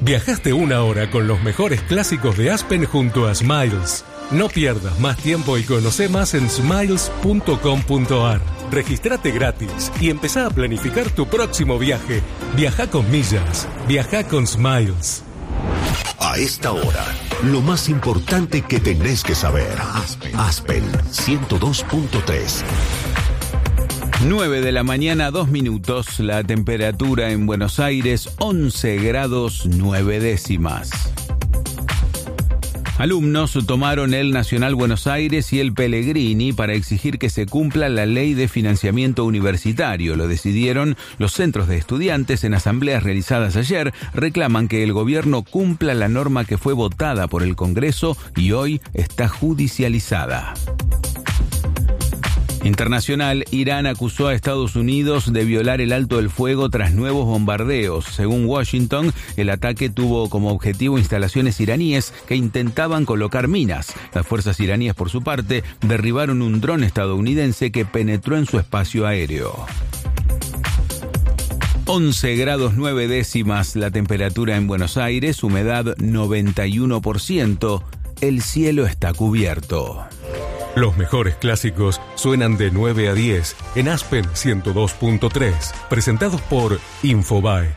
Viajaste una hora con los mejores clásicos de Aspen junto a Smiles. No pierdas más tiempo y conoce más en smiles.com.ar. Regístrate gratis y empezá a planificar tu próximo viaje. Viaja con millas. Viaja con Smiles. A esta hora, lo más importante que tenés que saber. Aspen 102.3. 9 de la mañana, 2 minutos. La temperatura en Buenos Aires, 11 grados 9 décimas. Alumnos tomaron el Nacional Buenos Aires y el Pellegrini para exigir que se cumpla la ley de financiamiento universitario. Lo decidieron los centros de estudiantes en asambleas realizadas ayer. Reclaman que el gobierno cumpla la norma que fue votada por el Congreso y hoy está judicializada. Internacional, Irán acusó a Estados Unidos de violar el alto el fuego tras nuevos bombardeos. Según Washington, el ataque tuvo como objetivo instalaciones iraníes que intentaban colocar minas. Las fuerzas iraníes, por su parte, derribaron un dron estadounidense que penetró en su espacio aéreo. 11 grados 9 décimas la temperatura en Buenos Aires, humedad 91%. El cielo está cubierto. Los mejores clásicos suenan de 9 a 10 en Aspen 102.3, presentados por Infobae.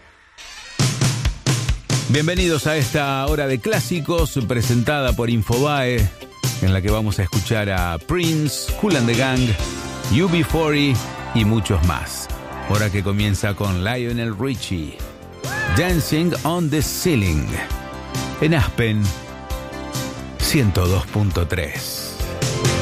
Bienvenidos a esta hora de clásicos presentada por Infobae, en la que vamos a escuchar a Prince, Kool and the Gang, UB40 y muchos más. Hora que comienza con Lionel Richie, Dancing on the Ceiling, en Aspen 102.3.